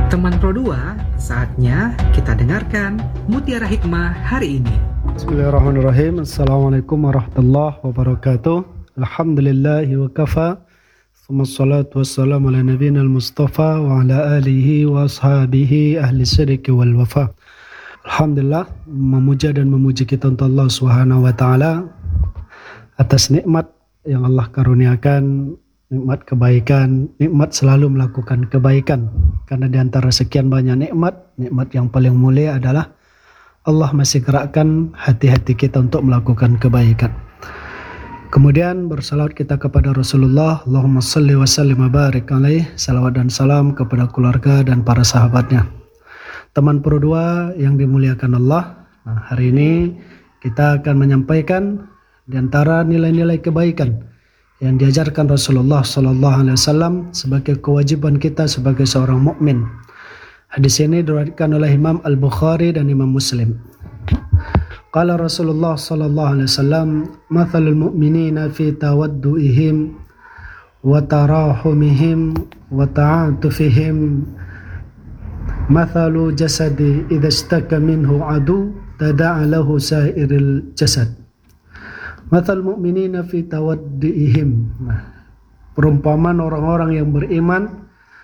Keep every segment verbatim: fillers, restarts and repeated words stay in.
Teman Pro dua, saatnya kita dengarkan Mutiara Hikmah hari ini. Bismillahirrahmanirrahim. Assalamualaikum warahmatullahi wabarakatuh. Alhamdulillahi wa kafa. Wassalatu wassalamu ala nabiyina al-mustafa wa ala alihi wa ashabihi ahli sidqi wal wafa. Alhamdulillah, memuja dan memuji kita untuk Allah Subhanahu wa taala atas nikmat yang Allah karuniakan, nikmat kebaikan, nikmat selalu melakukan kebaikan. Karena di antara sekian banyak nikmat, nikmat yang paling mulia adalah Allah masih gerakkan hati-hati kita untuk melakukan kebaikan. Kemudian bersalawat kita kepada Rasulullah, Allahumma salli wa sallim wa barik alaih, salawat dan salam kepada keluarga dan para sahabatnya. Teman Pro dua yang dimuliakan Allah, nah, hari ini kita akan menyampaikan di antara nilai-nilai kebaikan yang diajarkan Rasulullah sallallahu alaihi wasallam sebagai kewajiban kita sebagai seorang mukmin. Hadis ini diriwayatkan oleh Imam Al-Bukhari dan Imam Muslim. Qala Rasulullah sallallahu alaihi wasallam, "Mathalul mu'minina fi tawadduihim wa tarahumihim wa ta'atufihim mathalu jasadi idza istaka minhu adu tada'a lahu sa'iril jasad." Mathal mu'minina fi tawadduihim. Nah, perumpamaan orang-orang yang beriman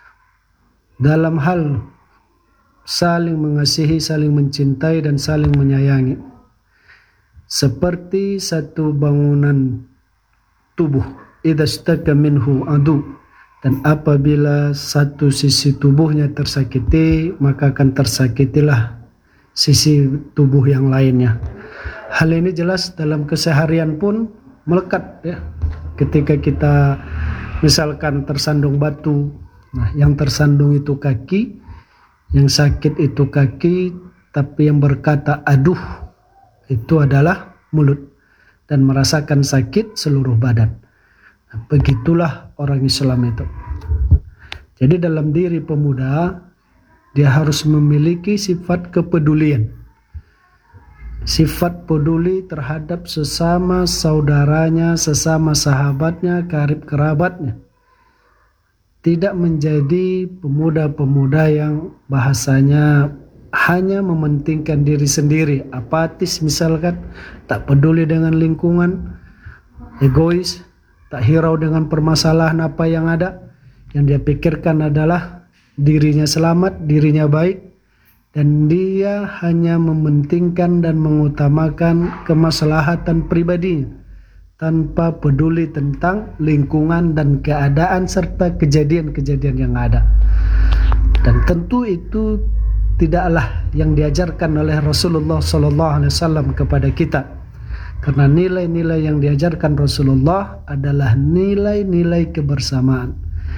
dalam hal saling mengasihi, saling mencintai dan saling menyayangi. Seperti satu bangunan tubuh, idza istaka minhu adu, dan apabila satu sisi tubuhnya tersakiti, maka akan tersakitilah sisi tubuh yang lainnya. Hal ini jelas dalam keseharian pun melekat ya. Ketika kita misalkan tersandung batu, nah yang tersandung itu kaki, yang sakit itu kaki, tapi yang berkata aduh itu adalah mulut dan merasakan sakit seluruh badan. Nah, begitulah orang Islam itu. Jadi dalam diri pemuda dia harus memiliki sifat kepedulian, sifat peduli terhadap sesama saudaranya, sesama sahabatnya, karib kerabatnya. Tidak menjadi pemuda-pemuda yang bahasanya hanya mementingkan diri sendiri, apatis misalkan, tak peduli dengan lingkungan, egois, tak hirau dengan permasalahan apa yang ada. Yang dia pikirkan adalah dirinya selamat, dirinya baik, dan dia hanya mementingkan dan mengutamakan kemaslahatan pribadinya tanpa peduli tentang lingkungan dan keadaan serta kejadian-kejadian yang ada. Dan tentu itu tidaklah yang diajarkan oleh Rasulullah sallallahu alaihi wasallam kepada kita. Karena nilai-nilai yang diajarkan Rasulullah adalah nilai-nilai kebersamaan,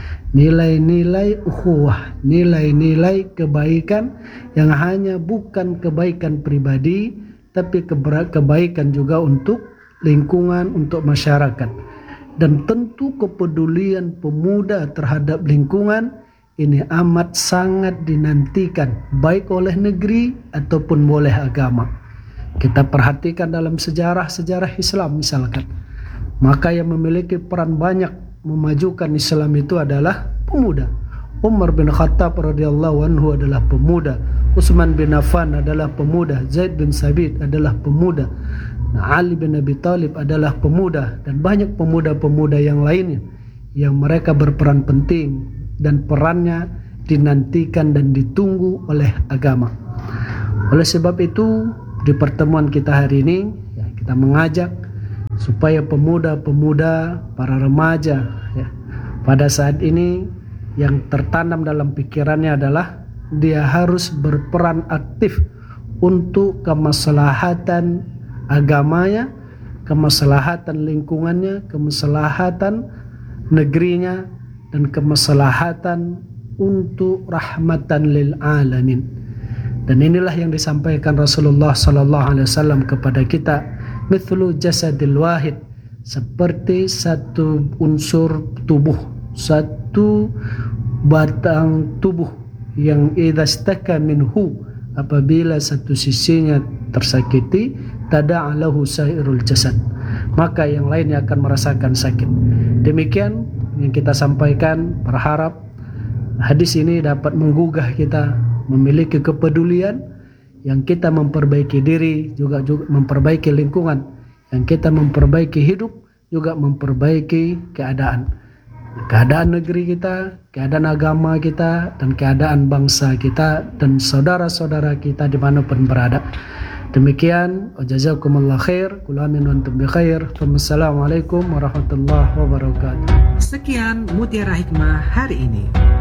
nilai-nilai ukhuwah, nilai-nilai kebaikan yang hanya bukan kebaikan pribadi, tapi kebaikan juga untuk lingkungan, untuk masyarakat. Dan tentu kepedulian pemuda terhadap lingkungan ini amat sangat dinantikan baik oleh negeri ataupun oleh agama. Kita perhatikan dalam sejarah-sejarah Islam misalkan, maka yang memiliki peran banyak memajukan Islam itu adalah pemuda. Umar bin Khattab radhiyallahu anhu adalah pemuda, Utsman bin Affan adalah pemuda, Zaid bin Sabit adalah pemuda, Ali bin Abi Thalib adalah pemuda, dan banyak pemuda-pemuda yang lainnya yang mereka berperan penting dan perannya dinantikan dan ditunggu oleh agama. Oleh sebab itu di pertemuan kita hari ini ya, kita mengajak supaya pemuda-pemuda, para remaja ya, pada saat ini yang tertanam dalam pikirannya adalah dia harus berperan aktif untuk kemaslahatan agamanya, kemaslahatan lingkungannya, kemaslahatan negerinya, dan kemaslahatan untuk rahmatan lil alamin. Dan inilah yang disampaikan Rasulullah sallallahu alaihi wasallam kepada kita, mithlu jasadil wahid, seperti satu unsur tubuh, satu batang tubuh yang idza staka minhu, apabila satu sisinya tersakiti, tada'a lahu sairul jasad, maka yang lainnya akan merasakan sakit. Demikian yang kita sampaikan, berharap hadis ini dapat menggugah kita memiliki kepedulian, yang kita memperbaiki diri juga, juga memperbaiki lingkungan, yang kita memperbaiki hidup juga memperbaiki keadaan keadaan negeri kita, keadaan agama kita, dan keadaan bangsa kita dan saudara-saudara kita dimanapun berada. Demikian, jazakumullah khair, kul amin wa antum bi khair. Wassalamualaikum warahmatullahi wabarakatuh. Sekian Mutiara Hikmah hari ini.